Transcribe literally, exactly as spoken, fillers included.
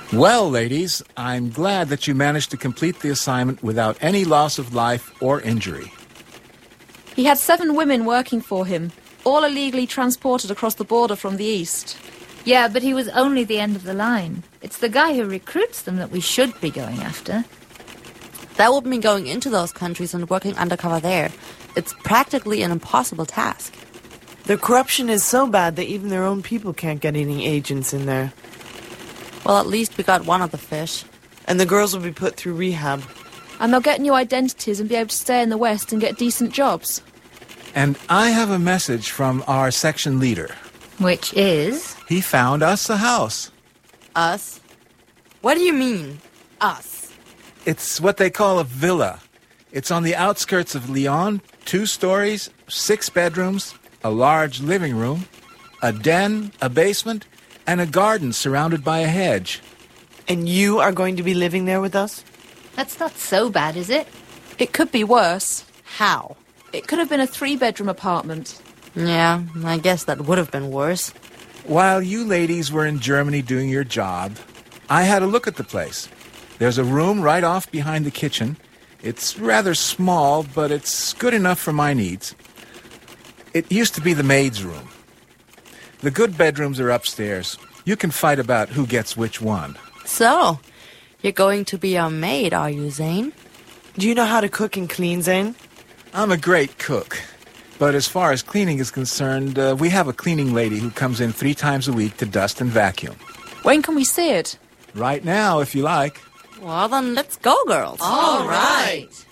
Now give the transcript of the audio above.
Well, ladies, I'm glad that you managed to complete the assignment without any loss of life or injury. He had seven women working for him, all illegally transported across the border from the east. Yeah, but he was only the end of the line. It's the guy who recruits them that we should be going after. That would mean going into those countries and working undercover there. It's practically an impossible task. The corruption is so bad that even their own people can't get any agents in there. Well, at least we got one of the fish. And the girls will be put through rehab. And they'll get new identities and be able to stay in the West and get decent jobs. And I have a message from our section leader. Which is? He found us a house. Us? What do you mean, us? It's what they call a villa. It's on the outskirts of Lyon, two stories, six bedrooms, a large living room, a den, a basement, and a garden surrounded by a hedge. And you are going to be living there with us? That's not so bad, is it? It could be worse. How? It could have been a three-bedroom apartment. Yeah, I guess that would have been worse. While you ladies were in Germany doing your job, I had a look at the place. There's a room right off behind the kitchen. It's rather small, but it's good enough for my needs. It used to be the maid's room. The good bedrooms are upstairs. You can fight about who gets which one. So, you're going to be our maid, are you, Zane? Do you know how to cook and clean, Zane? I'm a great cook. But as far as cleaning is concerned, uh, we have a cleaning lady who comes in three times a week to dust and vacuum. When can we see it? Right now, if you like. Well, then let's go, girls. All right.